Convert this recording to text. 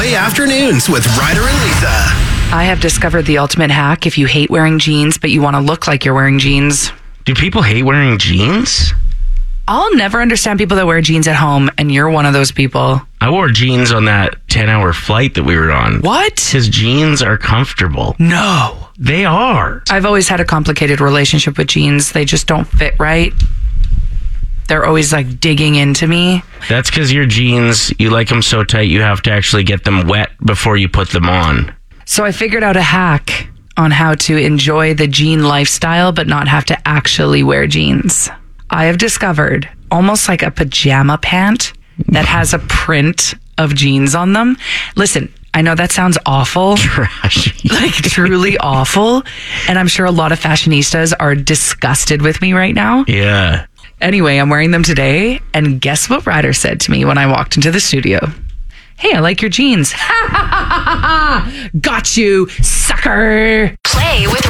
Play Afternoons with Ryder and Lisa. I have discovered the ultimate hack if you hate wearing jeans, but you want to look like you're wearing jeans. Do people hate wearing jeans? I'll never understand people that wear jeans at home, and you're one of those people. I wore jeans on that 10-hour flight that we were on. What? Because jeans are comfortable. No. They are. I've always had a complicated relationship with jeans. They just don't fit right. They're always like digging into me. That's because your jeans, you like them so tight you have to actually get them wet before you put them on. So I figured out a hack on how to enjoy the jean lifestyle but not have to actually wear jeans. I have discovered almost like a pajama pant that has a print of jeans on them. Listen, I know that sounds awful. Trashy. Like truly awful. And I'm sure a lot of fashionistas are disgusted with me right now. Yeah. Anyway, I'm wearing them today, and guess what Ryder said to me when I walked into the studio? Hey, I like your jeans. Got you, sucker. Play with